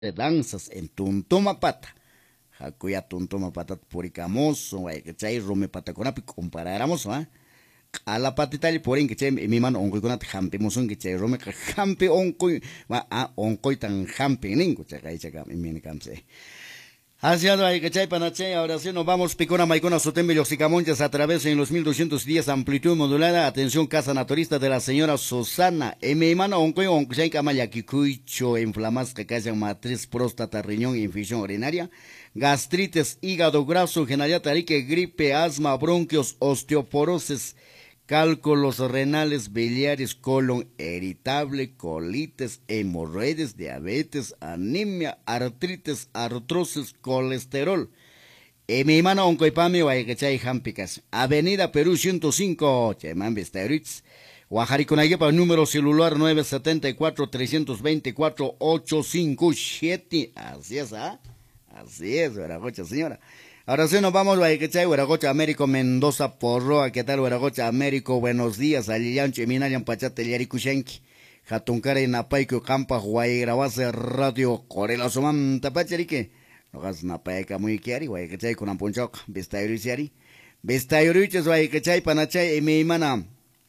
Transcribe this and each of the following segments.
de danzas en Tuntumapata. Hakuya Tuntumapata puricamos, que chay rome pataconapi comparáramos, ¿ah? A la patita porin que chay mi mano onkoy kunat hampi musun que chay rome que hampi onkoy va a onkoy tan hampi ningo chay chaka mi kamse. Haciendo ahí que chay panachay, ahora sí nos vamos picona maicona sotembe yoxicamonchas a través en los 1210 amplitud modulada. Atención, casa naturista de la señora Susana. Mi mano oncoy onchay camaya kikuicho inflamas que callan matriz, próstata, riñón, infección urinaria, gastritis, hígado graso, generalidad tarique, gripe, asma, bronquios, osteoporosis, cálculos renales, biliares, colon irritable, colitis, hemorroides, diabetes, anemia, artritis, artrosis, colesterol. Mi mano oncoipame guaycachay jampicas. Avenida Perú 105, Chemán Vistaritz. Guajariconayepa, número celular 974-324-857. Así es, ¿ah? Así es, Veragocha, señora. Ahora sí nos vamos, Guayquechay, Hueragocha, Américo, Mendoza, Porroa, ¿qué tal, Hueragocha, Américo? Buenos días, Aliyancho, Minayan, Pachate, Liarikushenki, Jatunkare, Napaico, Campa, Guaygrabase, Radio, Corela, Soman, Tapacharique, Nogas, Napaica, muy kiari, Guayquechay, con Amponchoc, Vistayuriciari, Vistayuriches, Guayquechay, Panachay, y mi mana,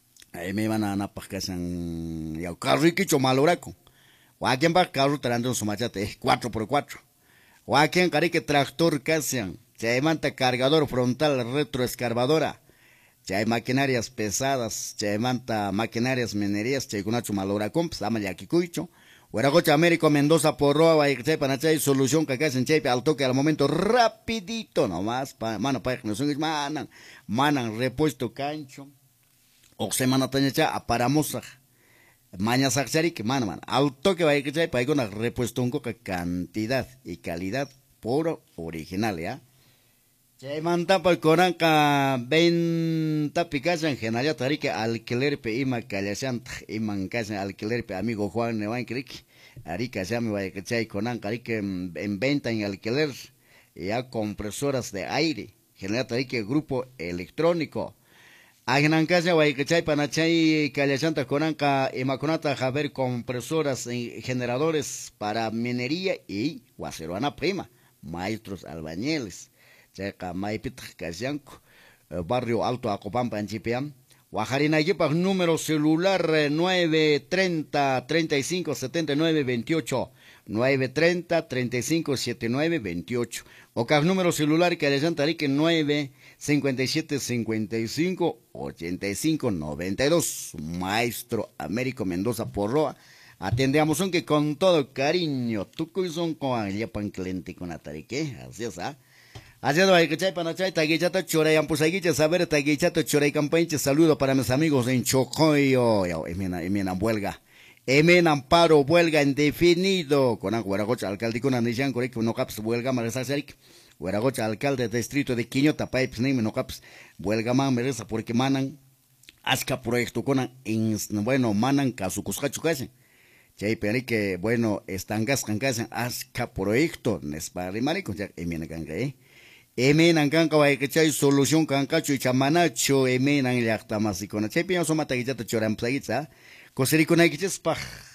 Napacazan, Yau, Carriquicho, Maloraco, Guaquien, Carro, Tarando, Sumachate, 4x4, Guaquien, Carique, Tractor, Casian, Chaimanta cargador frontal retroescarbadora. Chay maquinarias pesadas, chaimanta maquinarias minerías, chaykunachu malora comps, ama yakikuicho. Hueragocha Américo Mendoza Porroa, chay panachay solución que hacen chay al toque al momento rapidito nomás, mano pa no son manan repuesto cancho. O semana tañacha aparamosa. Maña saxari que man, al toque va a chay pa con repuesto un coca cantidad y calidad puro original, ¿ya? Chaimanta por coranca venta picasa en general tarique alquiler pe ima callasan iman casa alquiler pe amigo Juan Nevan Crick arica ya me vaya que chay conan carique en venta en alquiler ya compresoras de aire general tarique grupo electrónico agenan casa vaya que chay panachay callasanta coranca imaconata javer compresoras generadores para minería y guaceruana prima maestros albañiles Checa Maipit Cayanco, barrio Alto Acopampa en Chipiam. Guajarina Yepa, número celular 930 35 79 28. 930 35 79 28. O cada número celular que le Tarique 9 57 55 85 92. Maestro Américo Mendoza Porroa. Atendemos un que con todo cariño. Tu son con Yepan cliente con Atarique. Así es, ¿ah? Haciendo el que chay panachay, taguichato choray, ampusaguiche, saber taguichato choray campañche, saludo para mis amigos en Chocoyo, eminan huelga, amparo, huelga indefinido, con Hueragocha, alcalde con Anishan, correcto, no caps, huelga, Maresasarik, Hueragocha, alcalde de distrito de Quiñota, Pipes, no caps, huelga man, mereza, porque manan, asca proyecto con, bueno, manan, casucuscacho casi. Chay perique, bueno, estangas cancasen, asca proyecto, nespari marico, ya, eminan ganga, Emenan kanka wa que solución kankacho y chamanacho emenan llaqtamasicona. Chay piña somata guillata choran plaguitza. Coserico naikiches paj.